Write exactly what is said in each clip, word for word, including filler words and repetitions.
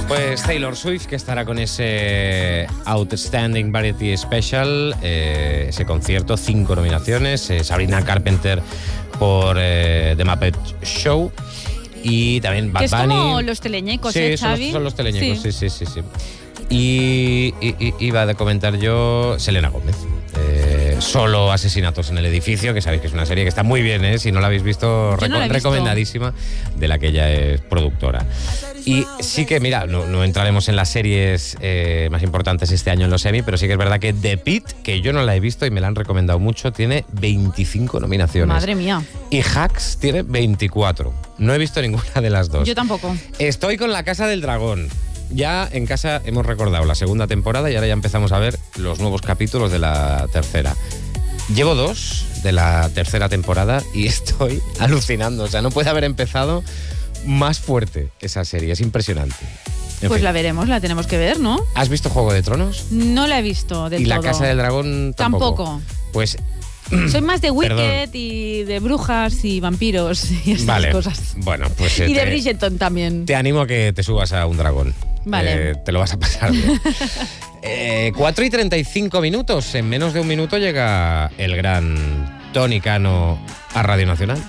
Pues Taylor Swift, que estará con ese Outstanding Variety Special, eh, ese concierto, cinco nominaciones, eh, Sabrina Carpenter por eh, The Muppet Show y también Bad que es Bunny. como los teleñecos, sí, ¿eh, son Xavi? los, son los teleñecos, sí, sí, sí, sí. sí. Y, y, y iba a comentar yo Selena Gómez. Eh, solo asesinatos en el edificio, que sabéis que es una serie que está muy bien, ¿eh? Si no la habéis visto, reco- no la he visto. recomendadísima, de la que ella es productora. Y sí que, mira, no, no entraremos en las series eh, más importantes este año en los Emmy, pero sí que es verdad que The Pitt, que yo no la he visto y me la han recomendado mucho, tiene veinticinco nominaciones. Madre mía. Y Hacks tiene veinticuatro. No he visto ninguna de las dos. Yo tampoco. Estoy con La Casa del Dragón. Ya en casa hemos recordado la segunda temporada y ahora ya empezamos a ver los nuevos capítulos de la tercera. Llevo dos de la tercera temporada y estoy alucinando. O sea, no puede haber empezado más fuerte esa serie. Es impresionante. En Pues fin. la veremos, la tenemos que ver, ¿no? ¿Has visto Juego de Tronos? No la he visto del ¿Y todo. La Casa del Dragón tampoco? Tampoco. Pues Soy más de Wicked Perdón. y de brujas y vampiros y estas vale. cosas. Bueno, pues eh, Y de te- Bridgerton también. Te animo a que te subas a un dragón. Vale. Eh, te lo vas a pasar bien. eh, cuatro y treinta y cinco minutos. En menos de un minuto llega el gran Tony Cano a Radio Nacional.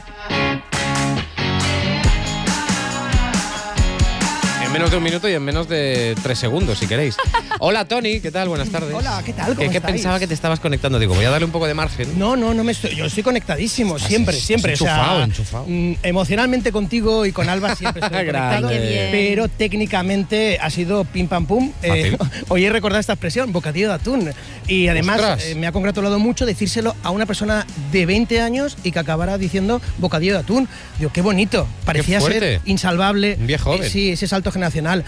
En menos de un minuto y en menos de tres segundos, si queréis. Hola, Tony, ¿qué tal? Buenas tardes. Hola, ¿qué tal? ¿Cómo ¿Qué, qué estáis? pensaba que te estabas conectando? Digo, voy a darle un poco de margen. No, no, no me estoy. Yo estoy conectadísimo, Estás- siempre, estás siempre. enchufado, o sea, enchufado. mm, emocionalmente contigo y con Alba siempre estoy Grande. conectado. Qué bien. Pero técnicamente ha sido pim pam pum. Eh, Fácil. hoy he recordado esta expresión, bocadillo de atún. Y además Ostras. eh, me ha congratulado mucho decírselo a una persona de veinte años y que acabara diciendo bocadillo de atún. Digo, qué bonito. Parecía fuerte. ser insalvable. Un viejo joven. Eh, sí, ese salto generacional.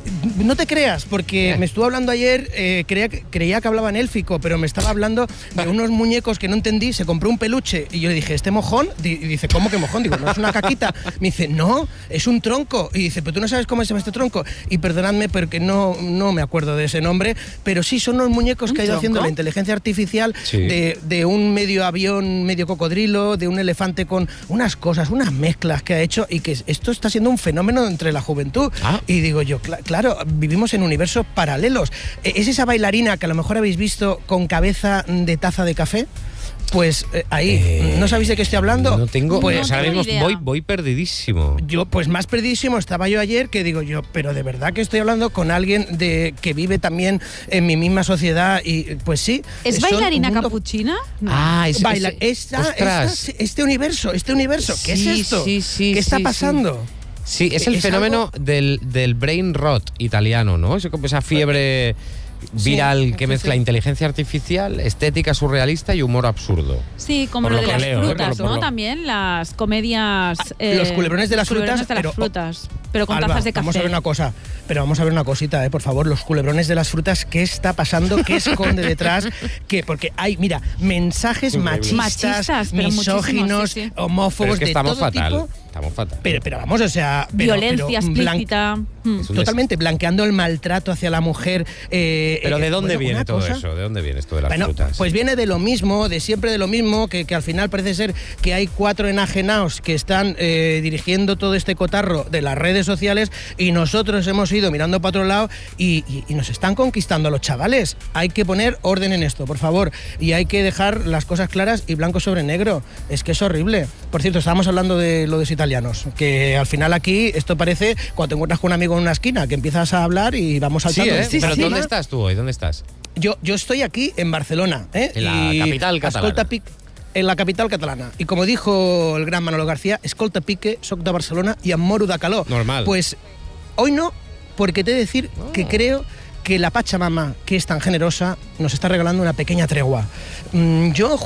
No te creas, porque Eh. me estuvo hablando ayer, eh, creía, que- creía que hablaba en élfico, pero me estaba hablando de unos muñecos que no entendí. Se compró un peluche y yo le dije, ¿este mojón? Di- Y dice, ¿cómo que mojón? Digo, ¿no es una caquita? Me dice, no, es un tronco. Y dice, pero tú no sabes cómo se llama este tronco. Y perdonadme, porque no, no me acuerdo de ese nombre, pero sí son unos muñecos ¿Un que ha ido tronco? haciendo la inteligencia artificial Sí. de, de un medio avión, medio cocodrilo, de un elefante con unas cosas, unas mezclas que ha hecho y que esto está siendo un fenómeno entre la juventud. Ah. Y digo yo, cla- claro, vivimos en universos paralelos. Eh, ¿Es esa bailarina que a lo mejor habéis visto con cabeza de taza de café? Pues eh, ahí, Eh, ¿no sabéis de qué estoy hablando? No tengo. Pues, o sea, ahora tengo mismo ni idea. voy, voy perdidísimo. yo, pues más perdidísimo estaba yo ayer, que digo yo, pero de verdad que estoy hablando con alguien de que vive también en mi misma sociedad y pues sí. ¿Es son bailarina un mundo- capuchina? No. Ah, es Baila, ese- esta, ostras. esta- este universo, este universo, ¿qué Sí, es esto? sí, sí, ¿Qué está sí, pasando? Sí, es el ¿Es fenómeno del, del brain rot italiano, ¿no? Es como esa fiebre viral Sí, que sí, mezcla sí. inteligencia artificial, estética surrealista y humor absurdo. Sí, como Por lo lo de que las leo, ¿eh? frutas, Por lo- por ¿no? lo- También las comedias... eh, los culebrones de las culebrones frutas, de las pero- frutas, pero con Alba, tazas de café. Vamos a ver una cosa, pero vamos a ver una cosita, eh, por favor, los culebrones de las frutas, ¿qué está pasando? ¿Qué esconde detrás? ¿Qué? Porque hay, mira, mensajes Increíble. machistas, Machistas, pero misóginos, muchísimos, sí, sí. Pero homófobos, es que de estamos todo fatal. tipo. Estamos fatal. Pero, pero vamos, o sea... pero- Violencia pero blan- explícita. Mm. Es un Totalmente, blanqueando el maltrato hacia la mujer. eh, Pero eh, ¿de dónde bueno, viene una todo cosa- eso? ¿De dónde viene esto de las Bueno, frutas? pues viene de lo mismo, de siempre de lo mismo, que, que al final parece ser que hay cuatro enajenados que están eh, dirigiendo todo este cotarro de las redes sociales y nosotros hemos ido mirando para otro lado y, y- y nos están conquistando a los chavales. Hay que poner orden en esto, por favor, y hay que dejar las cosas claras y blanco sobre negro. Es que es horrible. Por cierto, estábamos hablando de lo de los italianos, que al final aquí esto parece cuando te encuentras con un amigo en una esquina, que empiezas a hablar y vamos Sí, saltando. ¿eh? de Pero tema. ¿dónde estás tú hoy? ¿Dónde estás? Yo, yo estoy aquí en Barcelona, ¿eh? En la Y capital catalana. escolta pic- en la capital catalana. Y como dijo el gran Manolo García, escolta pique, soc de Barcelona y em moro de calor. Normal. Pues hoy no, porque te he de decir Oh. que creo que la Pachamama, que es tan generosa, nos está regalando una pequeña tregua. Mm, Yo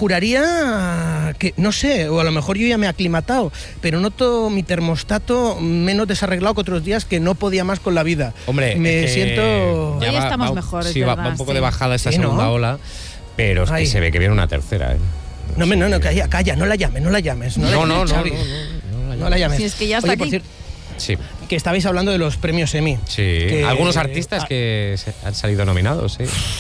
juraría que, no sé, o a lo mejor yo ya me he aclimatado, pero noto mi termostato menos desarreglado que otros días que no podía más con la vida. Hombre, me es que siento... ya Hoy estamos mejor, es Sí, va, verdad, va un poco sí. de bajada esta Sí, ¿no? segunda ola, pero es que Ay. se ve que viene una tercera, ¿eh? No, me- no, sé. no, calla, calla, no la llames, no la llames. No, la No, no, llames, no, Xavi. no, no, no, No la llames. Si es que ya está Oye, aquí. por cierto, Sí, que estabais hablando de los premios Emmy. sí. Que- Algunos artistas ah, que se- han salido nominados, sí.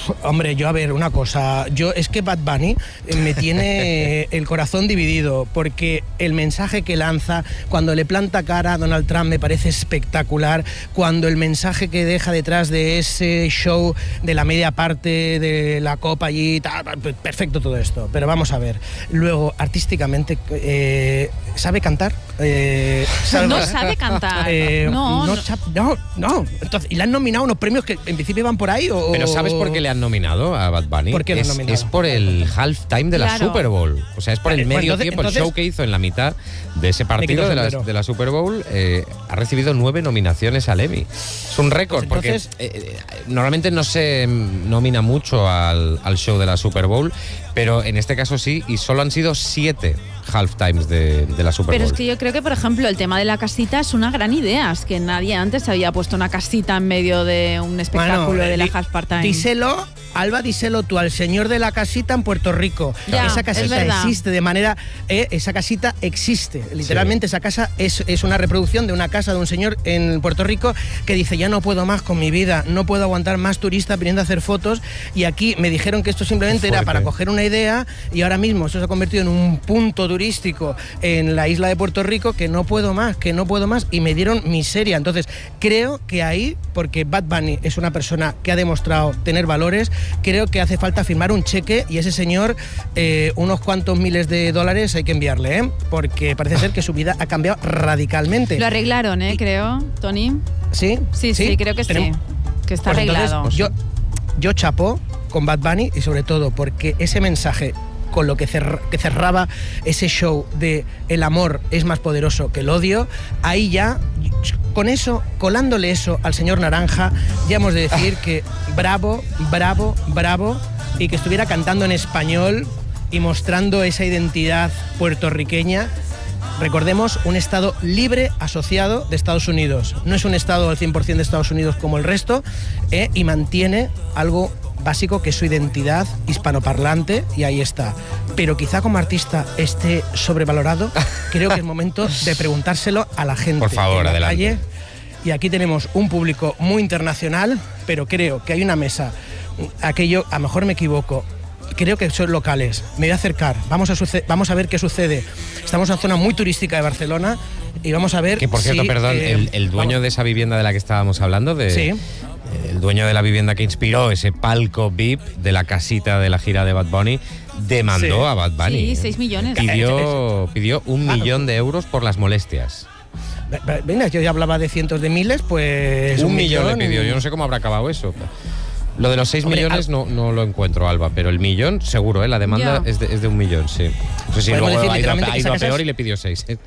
Hombre, yo a ver, una cosa, yo es que Bad Bunny eh, me tiene el corazón dividido, porque el mensaje que lanza cuando le planta cara a Donald Trump me parece espectacular, cuando el mensaje que deja detrás de ese show de la media parte de la copa allí, tal, perfecto todo esto, pero vamos a ver, luego artísticamente, eh, ¿sabe cantar? Eh, ¿sabe No bailar? sabe cantar. Eh, no, no, no. sa- no, no. Entonces, ¿y le han nominado unos premios que en principio iban por ahí? O, Pero ¿sabes por qué le han nominado a Bad Bunny? ¿Por qué lo han es, nominado? es por el halftime de la Claro. Super Bowl. O sea, es por el Vale, pues medio entonces- tiempo, el entonces- show que hizo en la mitad de ese quito partido el de la, sombrero. de la Super Bowl. Eh, ha recibido nueve nominaciones al Emmy. Es un récord, Pues entonces- porque eh, eh, normalmente no se mm, nomina mucho al, al show de la Super Bowl, pero en este caso sí, y solo han sido siete halftimes de, de la Super Pero Bowl. es que yo creo que, por ejemplo, el tema de la casita es una gran idea. Es que nadie antes había puesto una casita en medio de un espectáculo Bueno, de la di- half part-time. Díselo, Alba, díselo tú al señor de la casita en Puerto Rico. Ya, esa es casita verdad. existe de manera... eh, esa casita existe. Literalmente esa casa es, es una reproducción de una casa de un señor en Puerto Rico que dice, ya no puedo más con mi vida, no puedo aguantar más turistas viniendo a hacer fotos. Y aquí me dijeron que esto simplemente Qué era fuerte. para coger una idea y ahora mismo eso se ha convertido en un punto turístico en la isla de Puerto Rico que no puedo más, que no puedo más, y me dieron miseria. Entonces, creo que ahí, porque Bad Bunny es una persona que ha demostrado tener valores, creo que hace falta firmar un cheque y ese señor eh, unos cuantos miles de dólares hay que enviarle, ¿eh? Porque parece ser que su vida ha cambiado radicalmente. Lo arreglaron, ¿eh? Y- Creo, Tony. ¿Sí? Sí, sí, creo que sí. Tenemos- Que está Pues entonces, arreglado. yo, yo chapo con Bad Bunny y sobre todo porque ese mensaje con lo que, cerra- que cerraba ese show de el amor es más poderoso que el odio, ahí ya, con eso, colándole eso al señor Naranja, ya hemos de decir que bravo, bravo, bravo, y que estuviera cantando en español y mostrando esa identidad puertorriqueña. Recordemos, un estado libre asociado de Estados Unidos. No es un estado al cien por ciento de Estados Unidos como el resto, eh, y mantiene algo básico que es su identidad hispanoparlante, y ahí está. Pero quizá como artista esté sobrevalorado. Creo que es momento de preguntárselo a la gente. Por favor, en la adelante. calle. Y aquí tenemos un público muy internacional, pero creo que hay una mesa, aquello, a lo mejor me equivoco, creo que son locales. Me voy a acercar, vamos a, suce- vamos a ver qué sucede. Estamos en una zona muy turística de Barcelona y vamos a ver. Que por cierto, si, perdón, eh, el, el dueño vamos- de esa vivienda de la que estábamos hablando, de, Sí. el dueño de la vivienda que inspiró ese palco V I P de la casita de la gira de Bad Bunny, demandó Sí. a Bad Bunny. Sí, seis millones. Pidió, pidió un Claro. millón de euros por las molestias. Ve- ve- Venga, yo ya hablaba de cientos de miles, pues. un millón le pidió. Yo no sé cómo habrá acabado eso. Lo de los seis Hombre, millones al- no, no lo encuentro, Alba, pero el millón seguro, ¿eh? La demanda Ya. es de, es de un millón, sí. No sé si Podemos luego decir ha ido, a- literalmente ha que ido esa a casa peor es- y le pidió seis. ¿eh?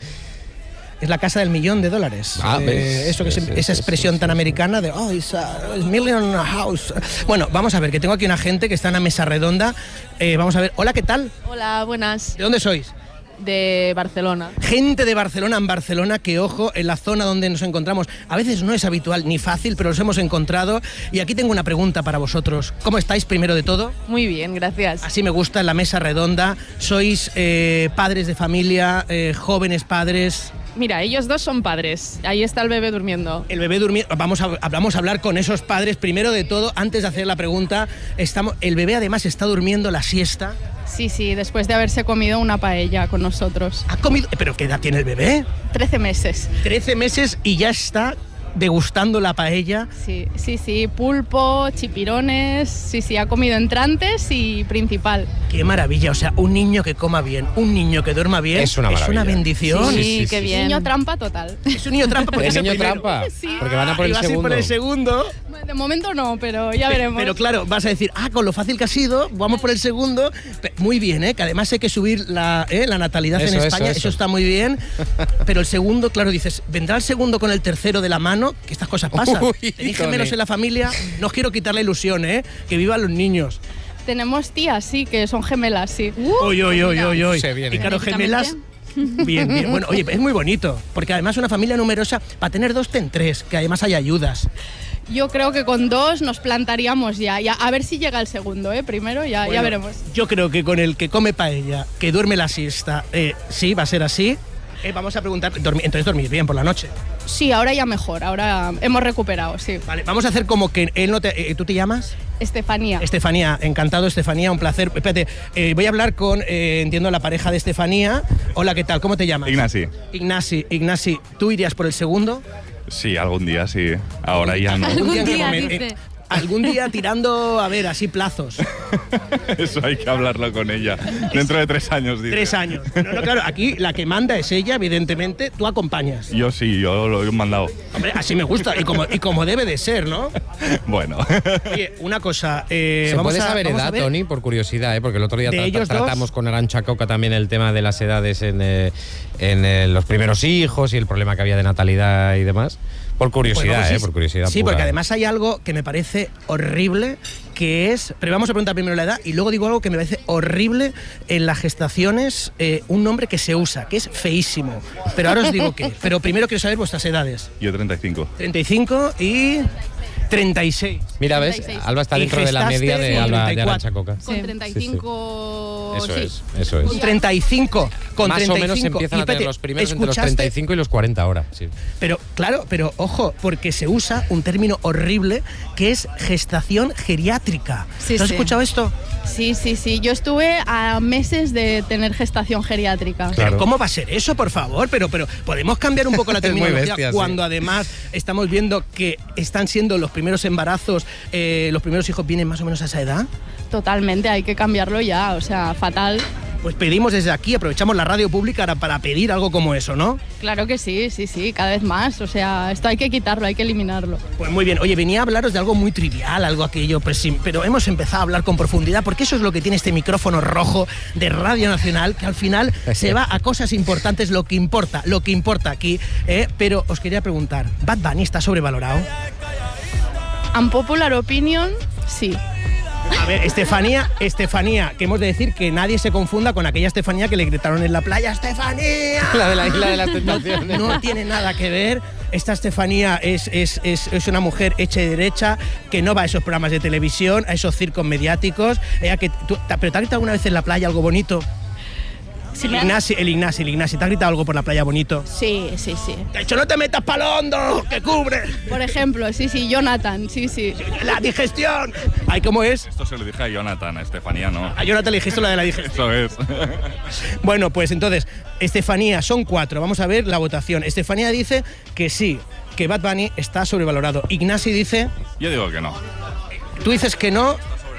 Es la casa del millón de dólares. Ah, Eh, ¿ves? eso que Sí, se- sí, esa sí, expresión sí, tan sí. americana de oh, it's a, it's million house. Bueno, vamos a ver, que tengo aquí una gente que está en una mesa redonda. Eh, vamos a ver, hola, ¿qué tal? Hola, buenas. ¿De dónde sois? De Barcelona. Gente de Barcelona en Barcelona, que ojo, en la zona donde nos encontramos, a veces no es habitual ni fácil, pero los hemos encontrado. Y aquí tengo una pregunta para vosotros. ¿Cómo estáis, primero de todo? Muy bien, gracias. Así me gusta, en la mesa redonda. ¿Sois eh, padres de familia, eh, jóvenes padres? Mira, ellos dos son padres. Ahí está el bebé durmiendo. El bebé durmiendo. Vamos a, vamos a hablar con esos padres. Primero de todo, antes de hacer la pregunta, estamos, el bebé además está durmiendo la siesta. Sí, sí, después de haberse comido una paella con nosotros. ¿Ha comido? ¿Pero qué edad tiene el bebé? Trece meses. trece meses y ya está degustando la paella. Sí, sí, sí. Pulpo, chipirones. Sí, sí, ha comido entrantes y principal. Qué maravilla, o sea, un niño que coma bien, un niño que duerma bien, Es una maravilla. bendición. Sí, Sí, sí, qué sí. bien. Niño trampa total. Es un niño trampa porque ¿El es el niño primero. trampa? Sí. Porque van a por Ah, el y vas a ir segundo. por el segundo. De momento no, pero ya veremos. Pero claro, vas a decir, ah, con lo fácil que ha sido, vamos por el segundo. Pe- Muy bien, ¿eh? Que además hay que subir la, ¿eh? la natalidad Eso, en eso, España, eso, eso. está muy bien. Pero el segundo, claro, dices, ¿vendrá el segundo con el tercero de la mano? Que estas cosas pasan. Uy, Tenéis Tony. gemelos en la familia, no os quiero quitar la ilusión, ¿eh? Que vivan los niños. Tenemos tías, sí, que son gemelas, sí. Uy, uy, uy, uy, uy. Se viene. Y claro, gemelas. Genéticamente. Bien, bien. Bueno, oye, es muy bonito, porque además una familia numerosa, para tener dos, ten tres, que además hay ayudas. Yo creo que con dos nos plantaríamos ya. ya a ver si llega el segundo, ¿eh? Primero, ya, Bueno, ya veremos. Yo creo que con el que come paella, que duerme la siesta, eh, sí, va a ser así. Eh, vamos a preguntar, dormi- entonces dormís bien por la noche. Sí, ahora ya mejor, ahora hemos recuperado, sí. Vale, vamos a hacer como que él no te... eh, ¿Tú te llamas? Estefanía. Estefanía, encantado Estefanía, un placer. Espérate, eh, voy a hablar con, eh, entiendo, la pareja de Estefanía. Hola, ¿qué tal? ¿Cómo te llamas? Ignasi. Ignasi, Ignasi, ¿tú irías por el segundo? Sí, algún día sí. Ahora ya no. Algún ¿En qué día, momento? dice. Eh, algún día tirando, a ver, así plazos. Eso hay que hablarlo con ella. Dentro de tres años, dice. Tres años. No, no, claro, aquí la que manda es ella, evidentemente, tú acompañas. Yo sí, yo lo he mandado. Hombre, así me gusta, y como, y como debe de ser, ¿no? Bueno. Oye, una cosa, eh, ¿Se vamos puede a, saber vamos a edad, ver- Tony, por curiosidad? ¿eh? Porque el otro día ¿De tra- ellos tratamos dos? con Arantxa Coca también el tema de las edades en, eh, en eh, los primeros hijos y el problema que había de natalidad y demás. Por curiosidad, Pues vamos, ¿eh? sí, Por curiosidad Sí, pura. porque además hay algo que me parece horrible, que es... Pero vamos a preguntar primero la edad y luego digo algo que me parece horrible en las gestaciones, eh, un nombre que se usa, que es feísimo. Pero ahora os digo qué. Pero primero quiero saber vuestras edades. Yo treinta y cinco. treinta y cinco y treinta y seis. Mira, ¿ves? treinta y seis. Alba está Y dentro de la gestaste media de, con Alba, de treinta y cuatro. Arantxa Coca. Con Sí. treinta y cinco... Eso sí. es, eso es. Con treinta y cinco. Con Más treinta y cinco. o menos empiezan Y a tener espérate, los primeros entre los ¿escuchaste? treinta y cinco y los cuarenta ahora. Sí. Pero, claro, pero ojo, porque se usa un término horrible que es gestación geriátrica. Sí, ¿Tú has sí. escuchado esto? Sí, sí, sí. Yo estuve a meses de tener gestación geriátrica. Claro. Pero ¿cómo va a ser eso, por favor? Pero, pero podemos cambiar un poco la Es muy terminología bestia, sí. cuando además estamos viendo que están siendo los primeros embarazos, eh, los primeros hijos vienen más o menos a esa edad. Totalmente, hay que cambiarlo ya, o sea, fatal. Pues pedimos desde aquí, aprovechamos la radio pública para, para pedir algo como eso, ¿no? Claro que sí, sí, sí, cada vez más. O sea, esto hay que quitarlo, hay que eliminarlo. Pues muy bien. Oye, venía a hablaros de algo muy trivial, algo aquello, pues sí, pero hemos empezado a hablar con profundidad porque eso es lo que tiene este micrófono rojo de Radio Nacional, que al final se va a cosas importantes, lo que importa, lo que importa aquí. ¿eh? Pero os quería preguntar, ¿Bad Bunny está sobrevalorado? Unpopular opinion, sí. A ver, Estefanía, Estefanía, que hemos de decir que nadie se confunda con aquella Estefanía que le gritaron en la playa, ¡Estefanía! La de la isla de las tentaciones. No tiene nada que ver. Esta Estefanía es, es, es, es una mujer hecha y derecha que no va a esos programas de televisión, a esos circos mediáticos. Ella que tú- ¿Pero te ha gritado alguna vez en la playa algo bonito? Sí, el, me ha- Ignasi, el Ignasi, el Ignasi, ¿te ha gritado algo por la playa bonito? Sí, sí, sí. Te ha dicho, no te metas pa'l hondo, que cubre Por ejemplo, sí, sí, Jonathan, sí, sí. la digestión. Ay, ¿cómo es? Esto se lo dije a Jonathan, a Estefanía no. A Jonathan le dijiste lo de la digestión. Eso es. Bueno, pues entonces, Estefanía, son cuatro. Vamos a ver la votación. Estefanía dice que sí, que Bad Bunny está sobrevalorado. Ignasi dice, Yo digo que no. tú dices que no.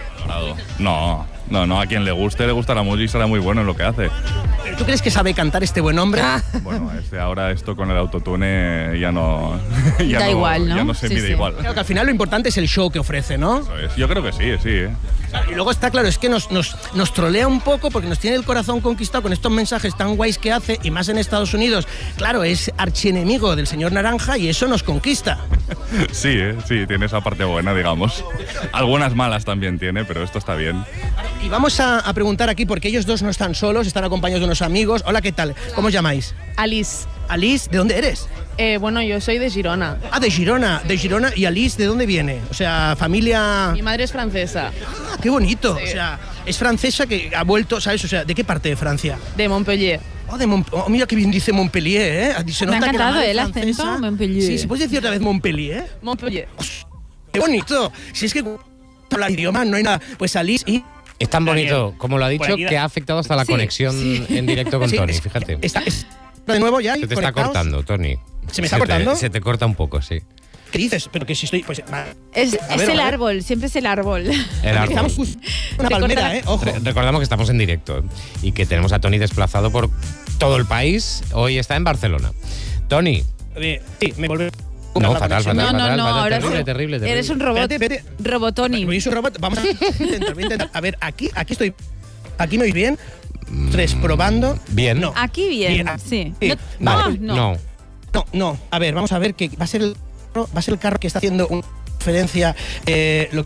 No, no, no. A quien le guste, le gustará mucho y será muy bueno en lo que hace. ¿Pero tú crees que sabe cantar este buen hombre? Bueno, este, ahora esto con el autotune ya no. Ya Da no, igual, ¿no? Ya no se Sí, mide sí. igual. Claro que al final lo importante es el show que ofrece, ¿no? Eso es. Yo creo que sí, sí. ¿eh? Y luego está claro, es que nos, nos, nos trolea un poco porque nos tiene el corazón conquistado con estos mensajes tan guays que hace, y más en Estados Unidos. Claro, es archienemigo del señor Naranja y eso nos conquista. Sí, ¿eh? Sí, tiene esa parte buena, digamos. Algunas malas también tiene, pero esto está bien. Y vamos a, a preguntar aquí, porque ellos dos no están solos, están acompañados de unos amigos. Hola, ¿qué tal? ¿Cómo os llamáis? Alice, Alice, ¿de dónde eres? eh, bueno, yo soy de Girona. Ah, de Girona, de Girona. ¿Y Alice de dónde viene? O sea, familia... Mi madre es francesa, Ah, qué bonito. Sí. O sea, es francesa que ha vuelto, ¿sabes? O sea, ¿de qué parte de Francia? de Montpellier. Oh, de Mont- oh, mira qué bien dice Montpellier, ¿eh? Se Me ha nota que la encantado madre el francesa- acento, Montpellier. Sí, ¿se puede decir otra vez Montpellier? Montpellier. ¡Qué bonito! Si es que habla idioma, no hay nada. Pues Alice y... Es tan bonito, como lo ha Por dicho, aquí- que ha afectado hasta la Sí, conexión en directo con Sí, Tony, es- fíjate. Está, es- de nuevo ya. Se te está conectados. cortando, Tony. ¿Se me está te- cortando? se te corta un poco, sí. ¿Qué dices? Pero que si estoy... Pues, va, Es, A es ver, el a ver. árbol, siempre es el árbol. El árbol. estamos justo una Te palmera, corta- ¿eh? Ojo. Re- recordamos que estamos en directo, ¿eh? Y que tenemos a Tony desplazado por todo el país. Hoy está en Barcelona. Tony. Eh, sí, me volví... No, la fatal, conexión. fatal, No, no, fatal, no, fatal, ahora terrible, sí. terrible, terrible. Eres un robot. Espérate, espérate. Robotoni. Voy a un robot. Vamos a intentar, voy a intentar. A ver, aquí, aquí estoy... ¿Aquí me oís bien? Tres, probando. Bien. No. Aquí bien, Bien. sí. Sí. No, Vale. no, No. No, no. A ver, vamos a ver que va a ser el, va a ser el carro que está haciendo una referencia. Eh, lo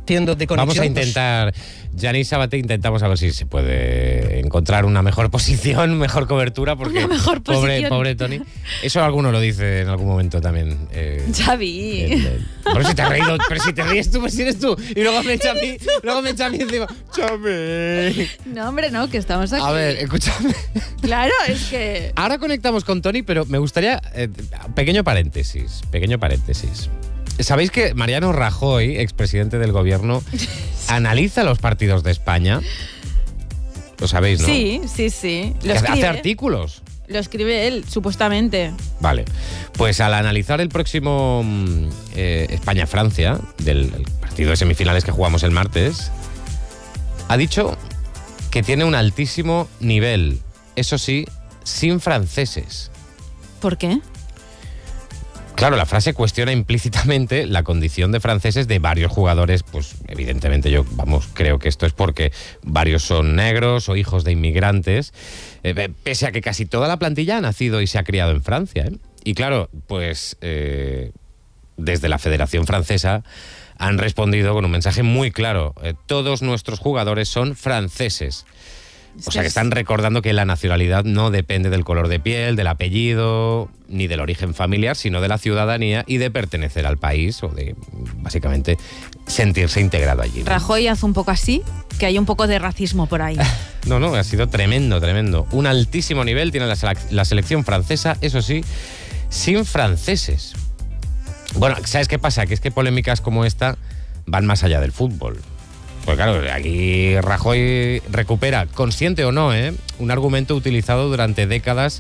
siendo de conexión. Vamos a intentar, Yanis Sabaté, intentamos a ver si se puede encontrar una mejor posición, mejor cobertura, porque Una mejor pobre, posición. pobre Toni. Eso alguno lo dice en algún momento también. Eh, Xavi. el- el- pero si te has reído, pero si te ríes tú, pues si eres tú. Y luego me echa a mí, luego me echa a mí encima. Chame. No, hombre, no, que estamos aquí. A ver, escúchame. Claro, es que... Ahora conectamos con Toni, pero me gustaría. Eh, pequeño paréntesis. Pequeño paréntesis. ¿Sabéis que Mariano Rajoy, expresidente del gobierno, analiza los partidos de España? Lo sabéis, ¿no? Sí, sí, sí. Lo Que hace escribe, artículos. lo escribe él, supuestamente. Vale. Pues al analizar el próximo mm, eh, España-Francia, del el partido de semifinales que jugamos el martes, ha dicho que tiene un altísimo nivel. Eso sí, sin franceses. ¿Por qué? Claro, la frase cuestiona implícitamente la condición de franceses de varios jugadores, pues evidentemente yo, vamos, creo que esto es porque varios son negros o hijos de inmigrantes, eh, pese a que casi toda la plantilla ha nacido y se ha criado en Francia, ¿eh? Y claro, pues eh, desde la Federación Francesa han respondido con un mensaje muy claro, eh, todos nuestros jugadores son franceses. O sea que están recordando que la nacionalidad no depende del color de piel, del apellido, ni del origen familiar, sino de la ciudadanía y de pertenecer al país o de, básicamente, sentirse integrado allí, ¿no? Rajoy hace un poco así, que hay un poco de racismo por ahí. No, no, ha sido tremendo, tremendo. Un altísimo nivel tiene la, selec- la selección francesa, eso sí, sin franceses. Bueno, ¿sabes qué pasa? Que es que polémicas como esta van más allá del fútbol. Pues claro, aquí Rajoy recupera, consciente o no, ¿eh? un argumento utilizado durante décadas,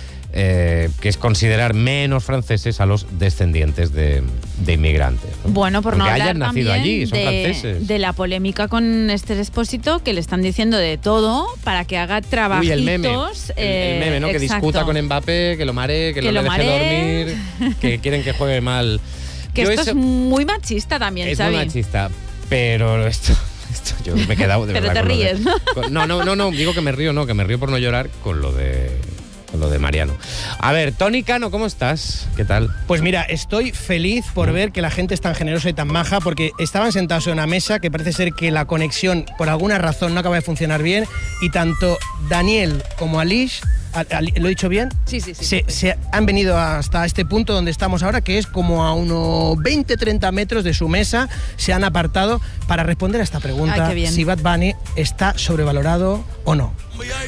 eh, que es considerar menos franceses a los descendientes de, de inmigrantes, ¿no? Bueno, por no Aunque hablar hayan nacido también allí, son de, franceses. de la polémica con Esther Expósito, que le están diciendo de todo para que haga trabajitos. Uy, el meme, el, eh, el meme, ¿no? Que exacto. discuta con Mbappé, que lo maree, que, Que no lo le deje maree. dormir, que quieren que juegue mal. Que Yo esto eso- es muy machista también, Es Xavi. muy machista, pero esto, esto yo me he quedado de Pero verdad te con lo de- ríes, ¿no? con- no, no, no, no, digo que me río, no, que me río por no llorar con lo de con lo de Mariano. A ver, Toni Cano, ¿cómo estás? ¿Qué tal? Pues mira, estoy feliz por ver que la gente es tan generosa y tan maja, porque estaban sentados en una mesa que parece ser que la conexión por alguna razón no acaba de funcionar bien, y tanto Daniel como Alish, Al- Al- ¿lo he dicho bien? Sí, sí, sí. Se, se han venido hasta este punto donde estamos ahora, que es como a unos veinte treinta metros de su mesa, se han apartado para responder a esta pregunta: Ay, qué bien. si Bad Bunny está sobrevalorado o no.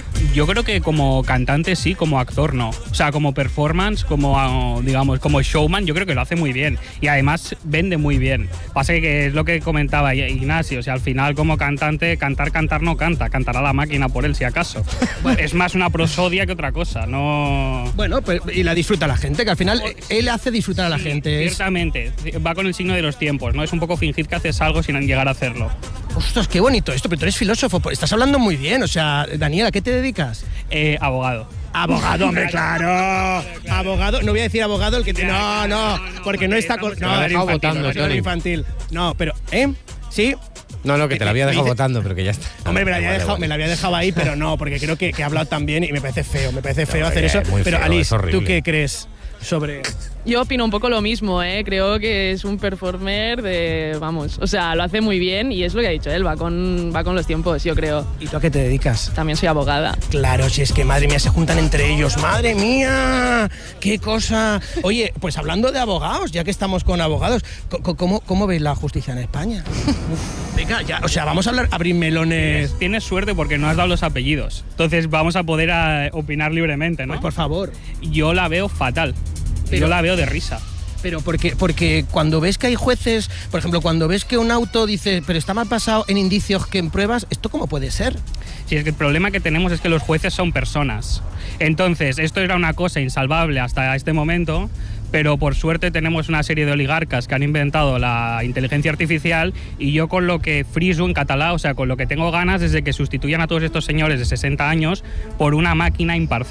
Yo creo que como cantante sí, como actor no. O sea, como performance, como ah, digamos, como showman, yo creo que lo hace muy bien. Y además vende muy bien. Pasa que es lo que comentaba Ignacio, o sea, al final como cantante, cantar, cantar no canta, cantará la máquina por él si acaso. Es más una prosodia que otra cosa, no... Bueno, pues, y la disfruta la gente, que al final eh, él hace disfrutar a la Sí, gente. Es- Ciertamente, va con el signo de los tiempos, ¿no? Es un poco fingir que haces algo sin llegar a hacerlo. Ostras, qué bonito esto, pero tú eres filósofo, pues estás hablando muy bien. O sea, Daniel, ¿a qué te dedicas? Eh, abogado. Abogado, hombre, claro. Abogado, no voy a decir abogado el que te... No, no, porque no está con... No, lo ha dejado infantil, votando, no, Tony. infantil. No, pero, ¿eh? ¿Sí? No, no, que te la había Me dejado dice- votando, pero que ya está. Hombre, me la, había Igual, dejado, igual. me la había dejado ahí, pero no, porque creo que, que he hablado tan bien y me parece feo, me parece feo No, hacer que eso. es muy Pero feo, Alice, es horrible. ¿tú qué crees sobre...? Yo opino un poco lo mismo, ¿eh? Creo que es un performer de, vamos, o sea, lo hace muy bien y es lo que ha dicho él, va con, va con los tiempos, yo creo. ¿Y tú a qué te dedicas? También soy abogada. Claro, si es que, madre mía, se juntan entre ellos. ¡Madre mía! ¡Qué cosa! Oye, pues hablando de abogados, ya que estamos con abogados, co- co- ¿cómo, cómo veis la justicia en España? Uf, venga, ya, o sea, vamos a hablar, abrir melones. Tienes suerte porque no has dado los apellidos. Entonces vamos a poder ah, opinar libremente, ¿no? Pues, por favor. Yo la veo fatal. Pero- Yo la veo de risa. Pero porque, porque cuando ves que hay jueces, por ejemplo, cuando ves que un auto dice, pero está más basado en indicios que en pruebas, ¿esto cómo puede ser? Si es que el problema que tenemos es que los jueces son personas. Entonces, esto era una cosa insalvable hasta este momento, pero por suerte tenemos una serie de oligarcas que han inventado la inteligencia artificial, y yo con lo que friso en catalán, o sea, con lo que tengo ganas es de que sustituyan a todos estos señores de sesenta años por una máquina imparcial.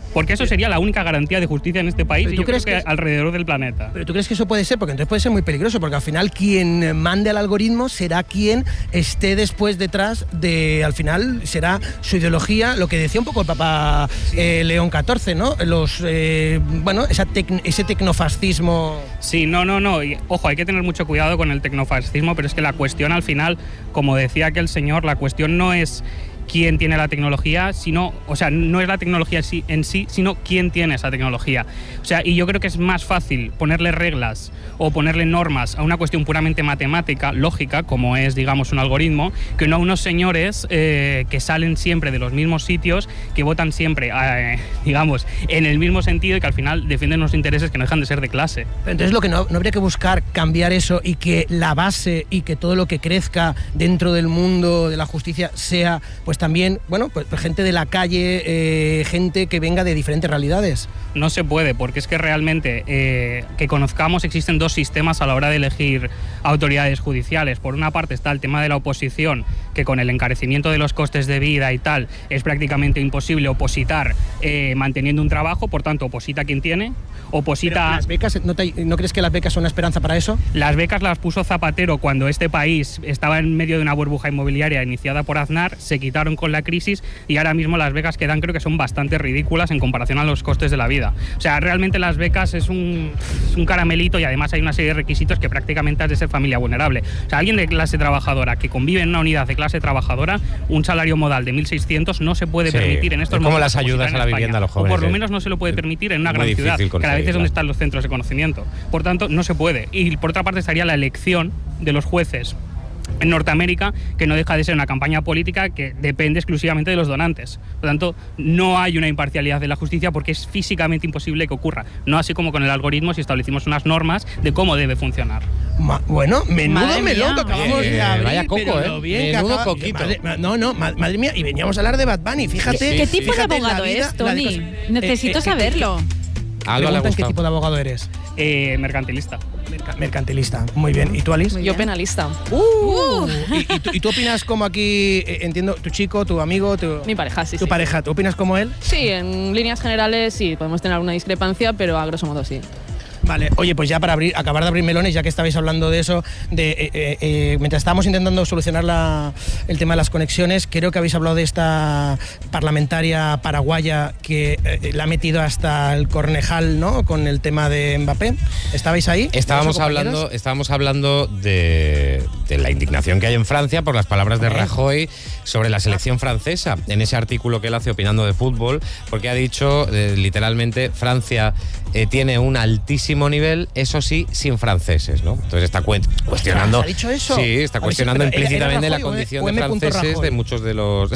Porque eso sería la única garantía de justicia en este país ¿Pero y tú yo creo crees que, que- alrededor del planeta. Pero ¿tú crees que eso puede ser? Porque entonces puede ser muy peligroso, porque al final quien mande al algoritmo será quien esté después detrás de, al final, será su ideología, lo que decía un poco el Papa eh, León catorce, ¿no? Los, eh, bueno, esa tec- ese tecnofascismo... Sí, no, no, no. Y, ojo, hay que tener mucho cuidado con el tecnofascismo, pero es que la cuestión al final, como decía aquel señor, la cuestión no es quién tiene la tecnología, sino, o sea, no es la tecnología en sí, en sí, sino quién tiene esa tecnología. O sea, y yo creo que es más fácil ponerle reglas o ponerle normas a una cuestión puramente matemática, lógica, como es, digamos, un algoritmo, que no a unos señores eh, que salen siempre de los mismos sitios, que votan siempre, eh, digamos, en el mismo sentido y que al final defienden unos intereses que no dejan de ser de clase. Pero entonces lo que no, no habría que buscar cambiar eso y que la base y que todo lo que crezca dentro del mundo de la justicia sea, pues también, bueno, pues gente de la calle, eh, gente que venga de diferentes realidades. No se puede, porque es que realmente eh, que conozcamos existen dos sistemas a la hora de elegir autoridades judiciales. Por una parte está el tema de la oposición, que con el encarecimiento de los costes de vida y tal es prácticamente imposible opositar eh, manteniendo un trabajo, por tanto oposita quien tiene, oposita... Pero las becas, ¿no, te- ¿no crees que las becas son una esperanza para eso? Las becas las puso Zapatero cuando este país estaba en medio de una burbuja inmobiliaria iniciada por Aznar, se quitaron con la crisis y ahora mismo las becas que dan creo que son bastante ridículas en comparación a los costes de la vida. O sea, realmente las becas es un, es un caramelito y además hay una serie de requisitos que prácticamente has de ser familia vulnerable. O sea, alguien de clase trabajadora que convive en una unidad de clase trabajadora, un salario modal de mil seiscientos no se puede Sí, permitir en estos es como momentos. las ayudas opositar en a la España. vivienda a los O jóvenes, por lo eh. menos no se lo puede permitir en una Muy gran difícil ciudad, que a veces es conseguirla. donde están los centros de conocimiento. Por tanto, no se puede. Y por otra parte estaría la elección de los jueces en Norteamérica, que no deja de ser una campaña política que depende exclusivamente de los donantes. Por lo tanto, no hay una imparcialidad de la justicia porque es físicamente imposible que ocurra. No así como con el algoritmo si establecimos unas normas de cómo debe funcionar. Ma- bueno, menudo Madre melón mía. que acabamos Eh, de abrir. vaya coco, pero ¿eh? lo bien que Menudo acaba- coquito. Madre- ma- no, no, ma- madre mía, y veníamos a hablar de Bad Bunny, fíjate. Sí, ¿Qué sí, tipo de fíjate la abogado vida, es, la de Tony? cosas- Necesito Eh, eh, eh, saberlo. A Alba le ha Preguntan qué gustado. tipo de abogado eres. Eh, mercantilista. Merca- mercantilista. Muy bien. ¿Y tú, Alice? Muy Yo bien. penalista. Uh, ¿Y, y tú, y tú opinas como aquí, eh, entiendo, tu chico, tu amigo, tu, Mi pareja, sí, tu sí. pareja, ¿tú opinas como él? Sí, en líneas generales sí, podemos tener alguna discrepancia, pero a grosso modo sí. Vale, oye, pues ya para abrir, acabar de abrir melones, ya que estabais hablando de eso, de eh, eh, eh, mientras estábamos intentando solucionar la- el tema de las conexiones, creo que habéis hablado de esta parlamentaria paraguaya que eh, la ha metido hasta el cornejal, ¿no? Con el tema de Mbappé. ¿Estabais ahí? Estábamos ¿Vuestros compañeros? hablando, estábamos hablando de, de la indignación que hay en Francia por las palabras de Hombre. Rajoy sobre la selección francesa, en ese artículo que él hace opinando de fútbol, porque ha dicho eh, literalmente Francia eh, tiene un altísimo nivel, eso sí, sin franceses, ¿no? Entonces está cuen- cuestionando. ¿Ha dicho eso? Sí, está A ver, cuestionando pero, ¿era- era implícitamente la Rajoy o- condición o de M. franceses Rajoy? de muchos de los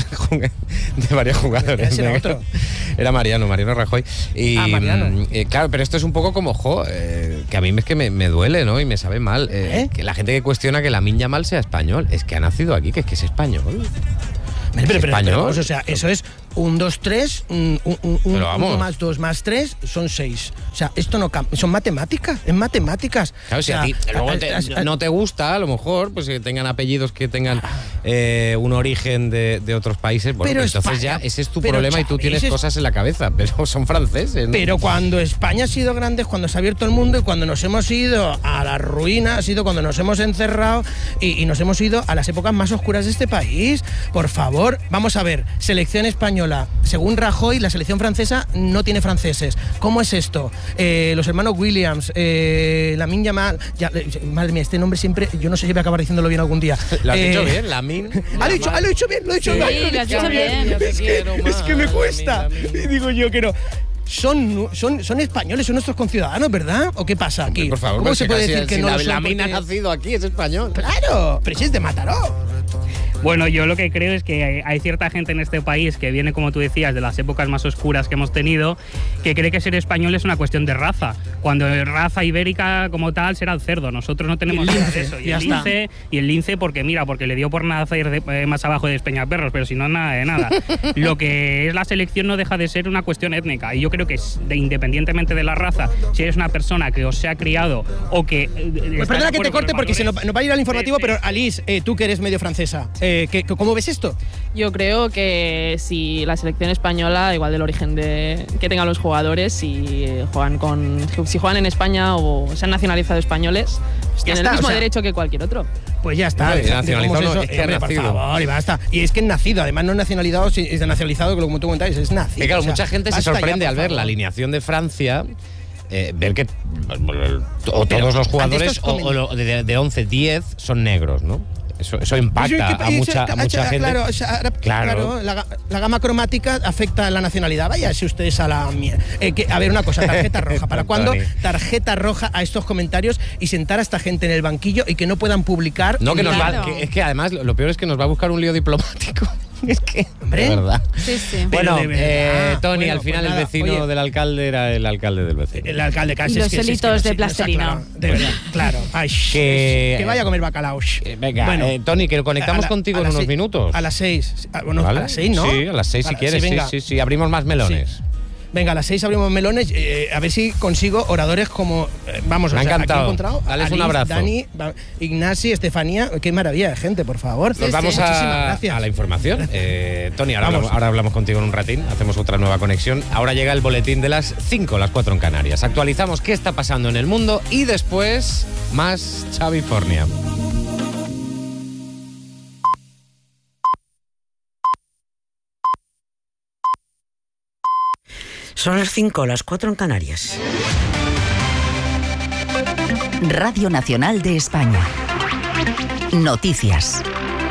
de varios jugadores. Ese era ¿no? otro. Era Mariano, Mariano Rajoy. Y, Ah, Mariano. mm, eh, claro, pero esto es un poco como, jo, eh, que a mí es que me, me duele, ¿no? Y me sabe mal. eh, ¿Eh? Que la gente que cuestiona que Lamine Yamal sea español, es que ha nacido aquí, que es que es español. Pero, pero, pero, español. vamos, o sea, eso es un, dos, tres, un, un, un, Pero vamos. uno más dos más tres son seis. O sea, esto no cambia. Son matemáticas, es matemáticas. Claro, si O sea, a ti luego a- te- a- a- no te gusta, a lo mejor, pues que tengan apellidos que tengan eh, un origen de, de otros países, bueno, Pero pues entonces España- ya ese es tu pero, problema y tú Xavi, tienes ese es- cosas en la cabeza, pero son franceses, ¿no? Pero cuando España ha sido grande es cuando se ha abierto el mundo y cuando nos hemos ido a la ruina ha sido cuando nos hemos encerrado y, y nos hemos ido a las épocas más oscuras de este país. Por favor, vamos a ver, selección española. Según Rajoy, la selección francesa no tiene franceses. ¿Cómo es esto? Eh, los hermanos Williams, eh, Lamine Yamal... Ya, eh, madre mía, este nombre siempre... Yo no sé si voy a acabar diciéndolo bien algún día. ¿Lo has Eh, dicho bien, Lamine? Ah, lo he dicho, ah, lo he dicho bien, lo he dicho Sí, bien. lo has dicho bien. Es que, es que me cuesta. Y digo yo que no. Son, son, son españoles, son nuestros conciudadanos, ¿verdad? ¿O qué pasa aquí? Por favor, ¿Cómo pero se si puede casi- decir que si no la, lo son Lamine porque- ha nacido aquí, es español. Claro, pero si es de Mataró. Bueno, yo lo que creo es que hay, hay cierta gente en este país que viene, como tú decías, de las épocas más oscuras que hemos tenido, que cree que ser español es una cuestión de raza, cuando raza ibérica como tal será el cerdo. Nosotros no tenemos Y el nada de lince, eso. Y ya el está. lince, y el lince porque mira, porque le dio por nacer de- eh, más abajo de Despeñaperros, pero si no, nada de nada. Lo que es la selección no deja de ser una cuestión étnica, y yo creo que es de, independientemente de la raza, si eres una persona que os se ha criado o que... eh, Pues estás perdona de que te acuerdo con corte los porque se nos, valores- nos va a ir al informativo, Sí, sí. pero Alice, eh, tú que eres medio francesa, eh, Eh, ¿qué, ¿Cómo ves esto? Yo creo que si la selección española, igual del origen de, que tengan los jugadores, si juegan con, si juegan en España o se han nacionalizado españoles, pues tienen está, el mismo o sea, derecho que cualquier otro. Pues ya está. No, O sea, nacionalizado ¿cómo no, es eso? es que ha Hombre, por nacido. favor, y basta. Y es que es nacido, además no es nacionalizado, es nacionalizado, como tú comentáis, es nacido. Y claro, o sea, mucha gente se basta ya, sorprende por al ver favor. la alineación de Francia, eh, ver que o todos los jugadores o, o lo- de, de once, diez son negros, ¿no? Eso, eso impacta a mucha, a mucha gente. Claro, o sea, ahora- Claro. claro, la, ga- la gama cromática afecta a la nacionalidad. Vaya, si ustedes a la mierda. Eh, que- a ver, una cosa, tarjeta roja. ¿Para cuándo Tony. tarjeta roja a estos comentarios y sentar a esta gente en el banquillo y que no puedan publicar? No, que nos va, Claro. que- es que además lo, lo peor es que nos va a buscar un lío diplomático. Es que, Hombre. de verdad. Sí, sí. Pero Bueno, de verdad. eh, Tony, Bueno, al final pues nada, el vecino oye. del alcalde era el alcalde del vecino. El alcalde casi Y es los que- es que helitos no de se- no se plastilina. aclara. De verdad, claro. Ay, Que- que vaya a comer bacalao. Eh, venga, Bueno, eh, Tony, que conectamos a la- contigo a en las unos seis- minutos. A las seis. Ah, bueno, ¿Vale? a las seis, ¿no? Sí, a las seis A si la- quieres. Sí, venga. sí, sí, abrimos más melones. Sí. Venga, a las seis abrimos melones. eh, a ver si consigo oradores como. eh, vamos, Me o ha sea, aquí he encantado. encontrado. Dales un Alice, abrazo. Dani, va- Ignasi, Estefanía. Qué maravilla de gente, por favor. Nos vamos Muchísimas a, gracias. a la información. Eh, Tony, ahora Vamos. hablamos, ahora hablamos contigo en un ratín, hacemos otra nueva conexión. Ahora llega el boletín de las cinco, las cuatro en Canarias. Actualizamos qué está pasando en el mundo y después más Chavifornia. Son las cinco, las cuatro en Canarias. Radio Nacional de España. Noticias.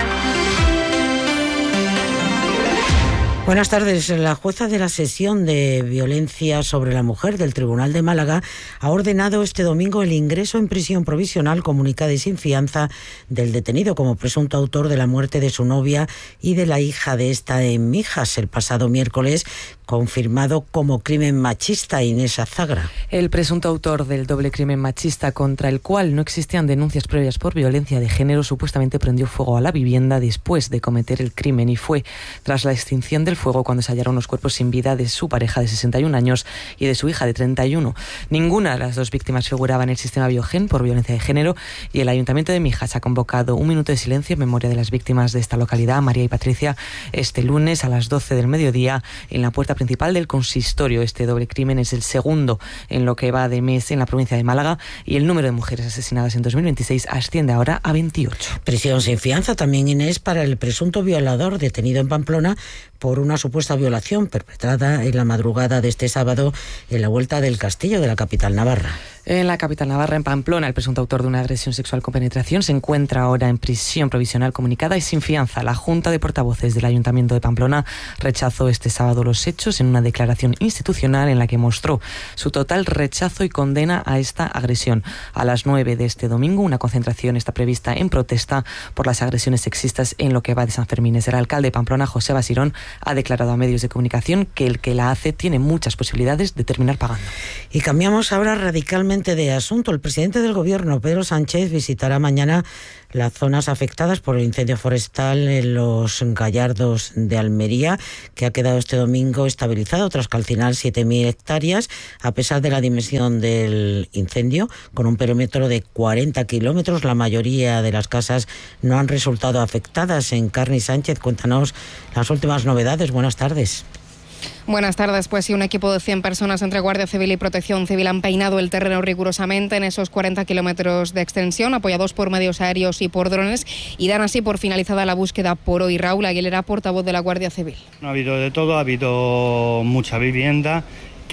Buenas tardes. La jueza de la sesión de violencia sobre la mujer del Tribunal de Málaga ha ordenado este domingo el ingreso en prisión provisional comunicada y sin fianza del detenido como presunto autor de la muerte de su novia y de la hija de esta en Mijas el pasado miércoles, confirmado como crimen machista. Inés Azagra. El presunto autor del doble crimen machista contra el cual no existían denuncias previas por violencia de género supuestamente prendió fuego a la vivienda después de cometer el crimen y fue tras la extinción del fuego cuando se hallaron los cuerpos sin vida de su pareja de sesenta y un años y de su hija de treinta y uno. Ninguna de las dos víctimas figuraba en el sistema Biogen por violencia de género y el Ayuntamiento de Mijas ha convocado un minuto de silencio en memoria de las víctimas de esta localidad, María y Patricia, este lunes a las doce del mediodía en la puerta principal del consistorio. Este doble crimen es el segundo en lo que va de mes en la provincia de Málaga y el número de mujeres asesinadas en dos mil veintiséis asciende ahora a veintiocho. Prisión sin fianza también, Inés, para el presunto violador detenido en Pamplona por una supuesta violación perpetrada en la madrugada de este sábado en la Vuelta del Castillo de la capital navarra. En la capital navarra, en Pamplona, el presunto autor de una agresión sexual con penetración se encuentra ahora en prisión provisional comunicada y sin fianza. La Junta de Portavoces del Ayuntamiento de Pamplona rechazó este sábado los hechos en una declaración institucional en la que mostró su total rechazo y condena a esta agresión. A las nueve de este domingo, una concentración está prevista en protesta por las agresiones sexistas en lo que va de San Fermín. El alcalde de Pamplona, José Basirón, ha declarado a medios de comunicación que el que la hace tiene muchas posibilidades de terminar pagando. Y cambiamos ahora radicalmente de asunto. El presidente del Gobierno, Pedro Sánchez, visitará mañana las zonas afectadas por el incendio forestal en los Gallardos de Almería, que ha quedado este domingo estabilizado tras calcinar siete mil hectáreas, a pesar de la dimensión del incendio, con un perímetro de cuarenta kilómetros. La mayoría de las casas no han resultado afectadas. En Carni Sánchez, cuéntanos las últimas novedades. Buenas tardes. Buenas tardes. Pues sí, un equipo de cien personas entre Guardia Civil y Protección Civil han peinado el terreno rigurosamente en esos cuarenta kilómetros de extensión, apoyados por medios aéreos y por drones, y dan así por finalizada la búsqueda por hoy. Raúl Aguilera, portavoz de la Guardia Civil. No ha habido de todo, ha habido mucha vivienda,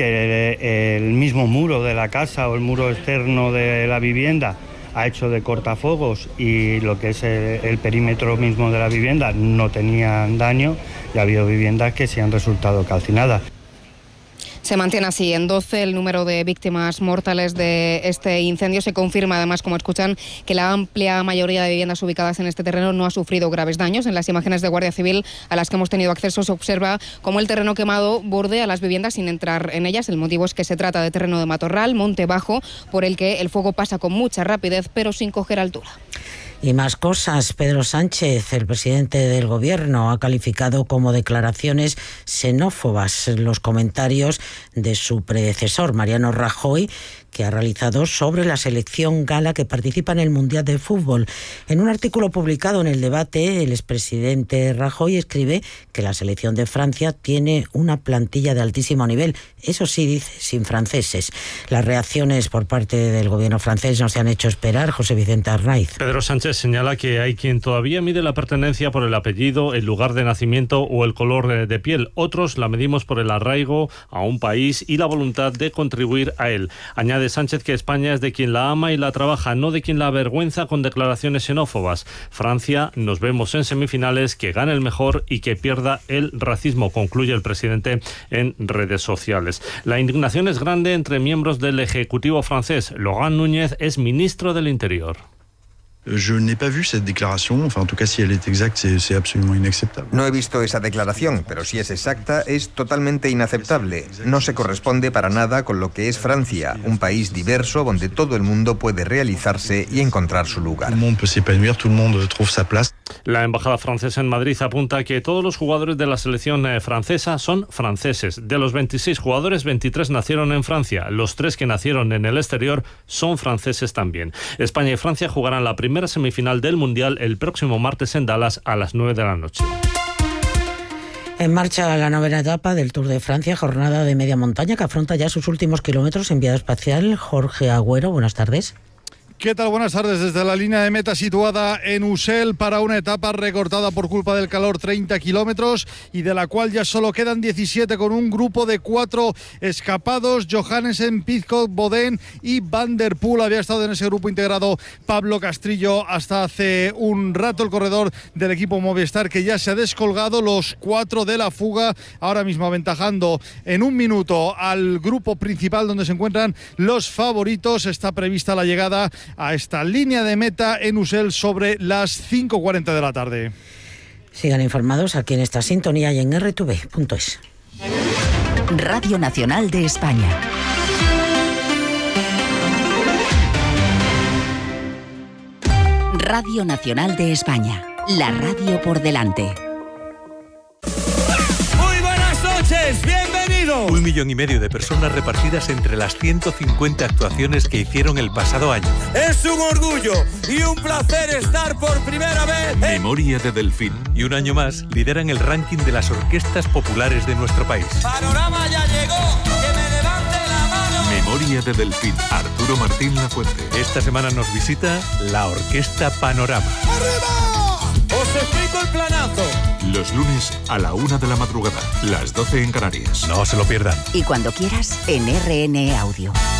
que el mismo muro de la casa o el muro externo de la vivienda ha hecho de cortafuegos y lo que es el, el perímetro mismo de la vivienda no tenían daño, y ha habido viviendas que se han resultado calcinadas. Se mantiene así en doce el número de víctimas mortales de este incendio. Se confirma además, como escuchan, que la amplia mayoría de viviendas ubicadas en este terreno no ha sufrido graves daños. En las imágenes de Guardia Civil a las que hemos tenido acceso se observa cómo el terreno quemado bordea las viviendas sin entrar en ellas. El motivo es que se trata de terreno de matorral, monte bajo, por el que el fuego pasa con mucha rapidez pero sin coger altura. Y más cosas. Pedro Sánchez, el presidente del Gobierno, ha calificado como declaraciones xenófobas los comentarios de su predecesor, Mariano Rajoy, que ha realizado sobre la selección gala que participa en el Mundial de Fútbol. En un artículo publicado en El Debate, el expresidente Rajoy escribe que la selección de Francia tiene una plantilla de altísimo nivel, eso sí, dice, sin franceses. Las reacciones por parte del gobierno francés no se han hecho esperar. José Vicente Arnaiz. Pedro Sánchez señala que hay quien todavía mide la pertenencia por el apellido, el lugar de nacimiento o el color de, de piel. Otros la medimos por el arraigo a un país y la voluntad de contribuir a él. Añade Sánchez que España es de quien la ama y la trabaja, no de quien la avergüenza con declaraciones xenófobas. Francia, nos vemos en semifinales, que gane el mejor y que pierda el racismo, concluye el presidente en redes sociales. La indignación es grande entre miembros del Ejecutivo francés. Laurent Núñez es ministro del Interior. Je n'ai pas vu cette déclaration, enfin en tout cas si elle est exacte, c'est, c'est absolument inacceptable. No he visto esa declaración, pero si es exacta, es totalmente inaceptable. No se corresponde para nada con lo que es Francia, un país diverso donde todo el mundo puede realizarse y encontrar su lugar. Tout le monde peut s'épanouir, tout le monde trouve sa place. La embajada francesa en Madrid apunta que todos los jugadores de la selección francesa son franceses. De los veintiséis jugadores, veintitrés nacieron en Francia. Los tres que nacieron en el exterior son franceses también. España y Francia jugarán la primera semifinal del Mundial el próximo martes en Dallas a las nueve de la noche. En marcha la novena etapa del Tour de Francia, jornada de media montaña que afronta ya sus últimos kilómetros en vía espacial. Jorge Agüero, buenas tardes. ¿Qué tal? Buenas tardes. Desde la línea de meta situada en Ussel para una etapa recortada por culpa del calor, treinta kilómetros, y de la cual ya solo quedan diecisiete con un grupo de cuatro escapados. Johannesen, Pidcock, Bodén y Van der Poel. Había estado en ese grupo integrado Pablo Castrillo hasta hace un rato, el corredor del equipo Movistar, que ya se ha descolgado. Los cuatro de la fuga, ahora mismo aventajando en un minuto al grupo principal donde se encuentran los favoritos. Está prevista la llegada a esta línea de meta en Ussel sobre las cinco cuarenta de la tarde. Sigan informados aquí en esta sintonía y en erre te ve punto es. Radio Nacional de España. Radio Nacional de España. La radio por delante. Muy buenas noches, bienvenidos. Un millón y medio de personas repartidas entre las ciento cincuenta actuaciones que hicieron el pasado año. Es un orgullo y un placer estar por primera vez en... Memoria de Delfín. Y un año más lideran el ranking de las orquestas populares de nuestro país. Panorama ya llegó, que me levante la mano. Memoria de Delfín. Arturo Martín Lafuente. Esta semana nos visita la Orquesta Panorama. ¡Arriba! Os explico el planazo. Los lunes a la una de la madrugada, las doce en Canarias. No se lo pierdan. Y cuando quieras, en erre ene Audio.